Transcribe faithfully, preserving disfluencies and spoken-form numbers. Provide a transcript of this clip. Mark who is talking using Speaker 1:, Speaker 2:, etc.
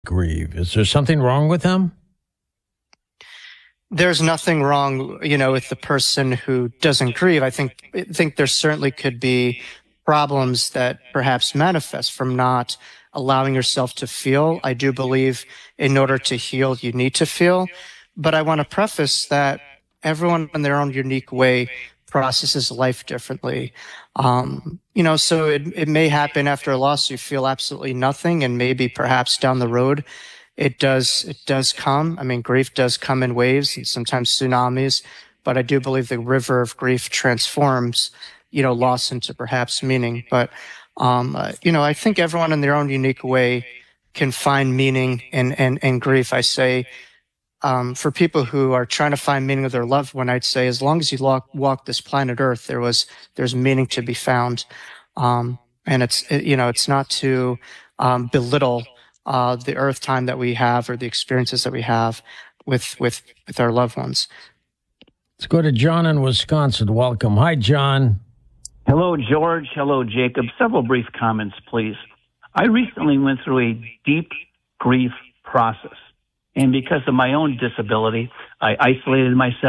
Speaker 1: grieve? Is there something wrong with them?
Speaker 2: There's nothing wrong, you know, with the person who doesn't grieve. I think I think there certainly could be problems that perhaps manifest from not allowing yourself to feel. I do believe in order to heal, you need to feel. But I want to preface that everyone in their own unique way processes life differently. Um, you know, so it, it may happen after a loss, you feel absolutely nothing, and maybe perhaps down the road, it does, it does come. I mean, grief does come in waves and sometimes tsunamis, but I do believe the river of grief transforms, you know, loss into perhaps meaning. But, um, uh, you know, I think everyone in their own unique way can find meaning in, in, in grief. I say, um, for people who are trying to find meaning of their loved one, I'd say, as long as you walk, walk this planet Earth, there was, there's meaning to be found. Um, and it's, it, you know, it's not to, um, belittle, uh, the Earth time that we have or the experiences that we have with, with, with our loved ones.
Speaker 1: Let's go to John in Wisconsin. Welcome. Hi, John.
Speaker 3: Hello, George. Hello, Jacob. Several brief comments, please. I recently went through a deep grief process. And because of my own disability, I isolated myself.